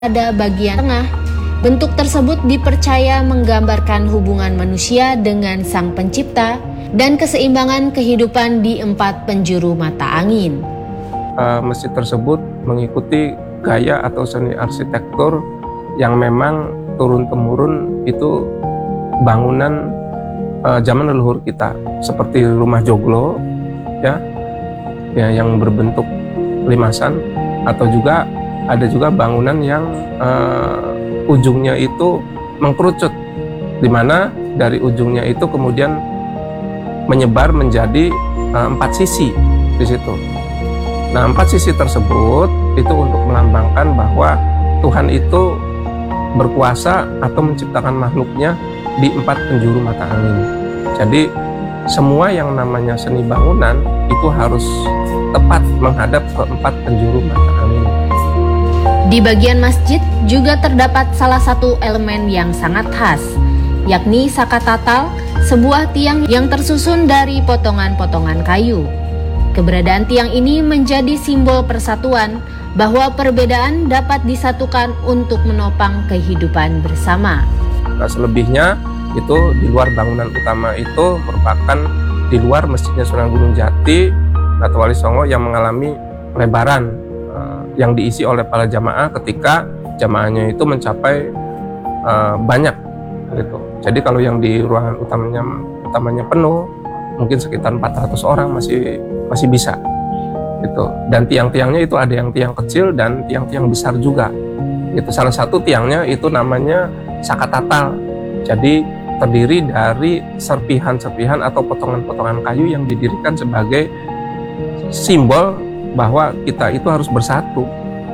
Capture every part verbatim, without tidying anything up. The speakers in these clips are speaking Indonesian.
pada bagian tengah. Bentuk tersebut dipercaya menggambarkan hubungan manusia dengan Sang Pencipta dan keseimbangan kehidupan di empat penjuru mata angin. Uh, masjid tersebut mengikuti gaya atau seni arsitektur yang memang turun-temurun itu bangunan uh, zaman leluhur kita, seperti rumah joglo, ya, ya yang berbentuk limasan, atau juga ada juga bangunan yang uh, ujungnya itu mengkerucut, di mana dari ujungnya itu kemudian menyebar menjadi uh, empat sisi di situ. Nah, empat sisi tersebut itu untuk melambangkan bahwa Tuhan itu berkuasa atau menciptakan makhluknya di empat penjuru mata angin. Jadi semua yang namanya seni bangunan itu harus tepat menghadap ke empat penjuru mata angin. Di bagian masjid juga terdapat salah satu elemen yang sangat khas, yakni sakatatal, sebuah tiang yang tersusun dari potongan-potongan kayu. Keberadaan tiang ini menjadi simbol persatuan, bahwa perbedaan dapat disatukan untuk menopang kehidupan bersama. Nah, selebihnya itu di luar bangunan utama itu merupakan di luar masjidnya Sunan Gunung Jati atau Wali Songo yang mengalami pelebaran uh, yang diisi oleh para jamaah ketika jamaahnya itu mencapai uh, banyak gitu. Jadi kalau yang di ruangan utamanya utamanya penuh, mungkin sekitar empat ratus orang masih masih bisa gitu. Dan tiang-tiangnya itu ada yang tiang kecil dan tiang-tiang besar juga. Itu salah satu tiangnya itu namanya sakatatal. Jadi terdiri dari serpihan-serpihan atau potongan-potongan kayu yang didirikan sebagai simbol bahwa kita itu harus bersatu.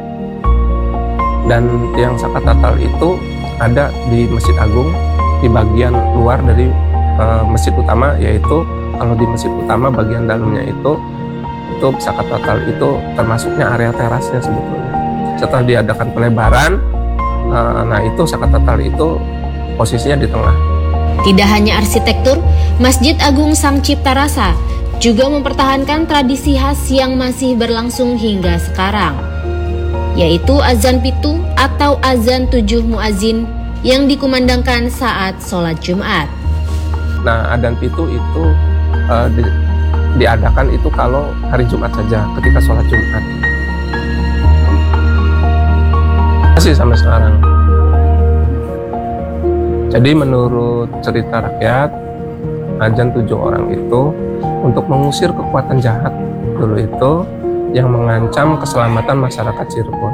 Dan tiang sakatatal itu ada di Masjid Agung di bagian luar dari uh, masjid utama, yaitu kalau di masjid utama bagian dalamnya itu itu sakatatal itu termasuknya area terasnya sebetulnya. Setelah diadakan pelebaran, uh, nah itu sakatatal itu posisinya di tengah. Tidak hanya arsitektur, Masjid Agung Sang Cipta Rasa juga mempertahankan tradisi khas yang masih berlangsung hingga sekarang, yaitu azan pitu atau azan tujuh muazin yang dikumandangkan saat sholat Jumat. Nah, adzan pitu itu uh, di, diadakan itu kalau hari Jumat saja, ketika sholat Jumat. Masih sampai sekarang. Jadi menurut cerita rakyat, adzan tujuh orang itu untuk mengusir kekuatan jahat dulu itu yang mengancam keselamatan masyarakat Cirebon.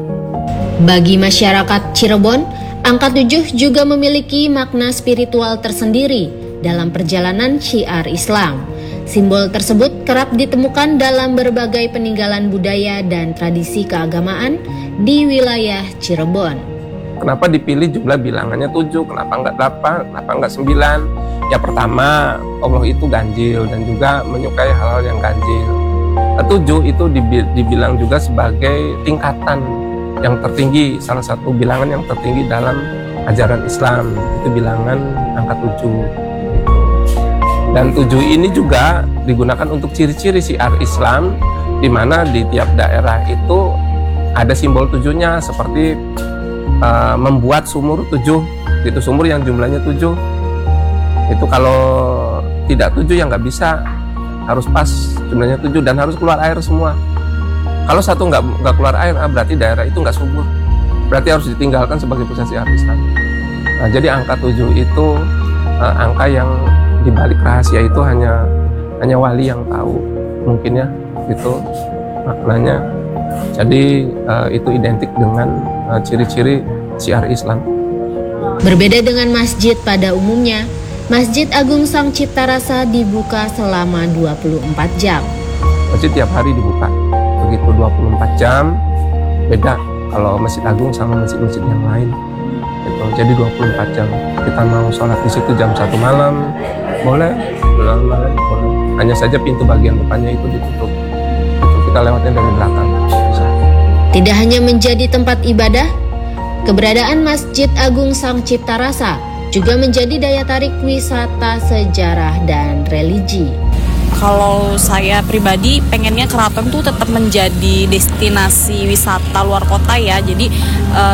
Bagi masyarakat Cirebon, angka tujuh juga memiliki makna spiritual tersendiri dalam perjalanan syiar Islam. Simbol tersebut kerap ditemukan dalam berbagai peninggalan budaya dan tradisi keagamaan di wilayah Cirebon. Kenapa dipilih jumlah bilangannya tujuh? Kenapa enggak delapan? Kenapa enggak sembilan? Ya pertama, Allah itu ganjil dan juga menyukai hal-hal yang ganjil. Tujuh itu dibilang juga sebagai tingkatan yang tertinggi, salah satu bilangan yang tertinggi dalam ajaran Islam, itu bilangan angka tujuh. Dan tujuh ini juga digunakan untuk ciri-ciri syiar Islam, di mana di tiap daerah itu ada simbol tujuhnya, seperti uh, membuat sumur tujuh, itu sumur yang jumlahnya tujuh. Itu kalau tidak tujuh ya nggak bisa, harus pas jumlahnya tujuh dan harus keluar air semua. Kalau satu nggak nggak keluar air, ah, berarti daerah itu nggak subur, berarti harus ditinggalkan sebagai pusat syiar Islam. Nah, jadi angka tujuh itu uh, angka yang dibalik rahasia itu hanya hanya wali yang tahu, mungkin ya, itu maknanya. Jadi uh, itu identik dengan uh, ciri-ciri syiar Islam. Berbeda dengan masjid pada umumnya, Masjid Agung Sang Cipta Rasa dibuka selama dua puluh empat jam. Masjid tiap hari dibuka, begitu dua puluh empat jam. Beda kalau Masjid Agung sama masjid-masjid yang lain. Gitu. Jadi dua puluh empat jam. Kita mau sholat di situ jam satu malam, boleh, malam malam boleh. Hanya saja pintu bagian depannya itu ditutup. Itu kita lewatnya dari belakang. Bisa. Tidak hanya menjadi tempat ibadah, keberadaan Masjid Agung Sang Cipta Rasa juga menjadi daya tarik wisata sejarah dan religi. Kalau saya pribadi pengennya Keraton tuh tetap menjadi destinasi wisata luar kota ya. Jadi uh,